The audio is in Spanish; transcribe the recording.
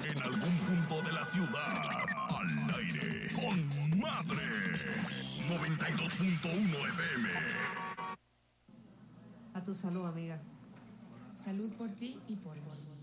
En algún punto de la ciudad, al aire, con Madre. 92.1 FM. A tu salud, amiga. Salud por ti y por mí.